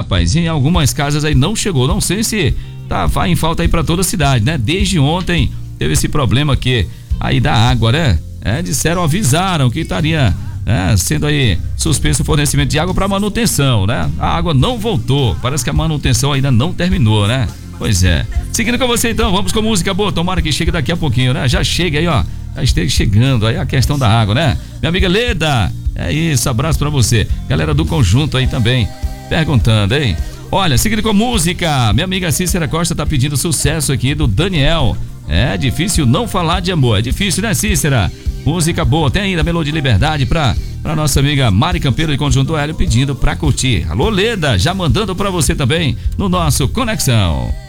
rapaz, em algumas casas aí não chegou. Não sei se tá em falta aí pra toda a cidade, né? Desde ontem teve esse problema aqui aí da água, né? Avisaram que estaria sendo aí suspenso o fornecimento de água para manutenção, né? A água não voltou, parece que a manutenção ainda não terminou, né? Pois é. Seguindo com você então, vamos com música boa, tomara que chegue daqui a pouquinho, né? Já chega aí, ó, já esteja chegando aí a questão da água, né? Minha amiga Leda, é isso, abraço pra você. Galera do conjunto aí também, perguntando, hein? Olha, seguindo com música, minha amiga Cícera Costa tá pedindo sucesso aqui do Daniel. É difícil não falar de amor, é difícil, né, Cícera? Música boa, tem ainda Melodia de Liberdade pra nossa amiga Mari Campeiro de Conjunto Hélio pedindo pra curtir. Alô, Leda, já mandando pra você também no nosso Conexão.